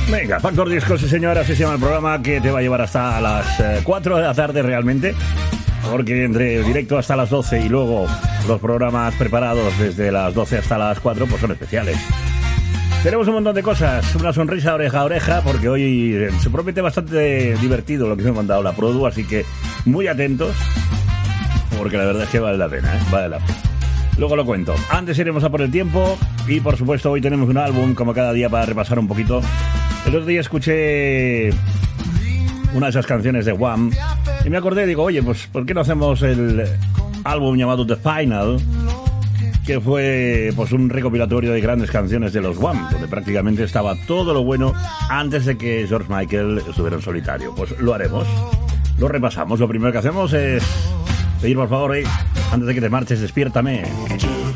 Venga, Factor Disco, sí señora, así se llama el programa, que te va a llevar hasta las 4 de la tarde realmente, porque entre directo hasta las 12 y luego los programas preparados desde las 12 hasta las 4 pues son especiales. Tenemos un montón de cosas, una sonrisa oreja a oreja, porque hoy se promete bastante divertido lo que me ha mandado la Produ, así que muy atentos, porque la verdad es que vale la pena, vale la pena. Luego lo cuento. Antes iremos a por el tiempo y por supuesto hoy tenemos un álbum como cada día para repasar un poquito. El otro día escuché una de esas canciones de Wham y me acordé, digo, oye, pues ¿por qué no hacemos el álbum llamado The Final? Que fue pues un recopilatorio de grandes canciones de los Wham, donde prácticamente estaba todo lo bueno antes de que George Michael estuviera en solitario. Pues lo haremos, lo repasamos. Lo primero que hacemos es pedir por favor, antes de que te marches, despiértame.